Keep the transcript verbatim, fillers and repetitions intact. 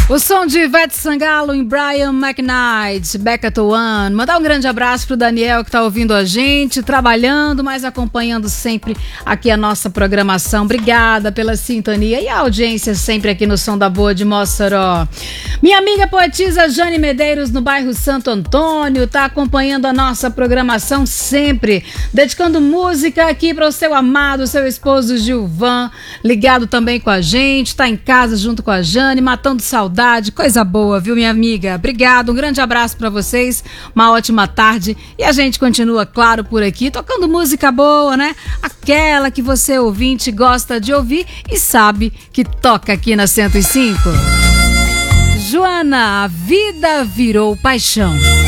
O som de Ivete Sangalo em Brian McKnight, Back at One. Mandar um grande abraço pro Daniel que tá ouvindo a gente, trabalhando, mas acompanhando sempre aqui a nossa programação. Obrigada pela sintonia e a audiência sempre aqui no Som da Boa de Mossoró. Minha amiga poetisa Jane Medeiros, no bairro Santo Antônio, tá acompanhando a nossa programação sempre, dedicando música aqui para o seu amado, seu esposo Gilvan, ligado também com a gente, tá em casa junto com a Jane, matando saudade. Coisa boa, viu, minha amiga? Obrigado, um grande abraço pra vocês, uma ótima tarde e a gente continua, claro, por aqui, tocando música boa, né? Aquela que você, ouvinte, gosta de ouvir e sabe que toca aqui na cento e cinco. Joana, a vida virou paixão.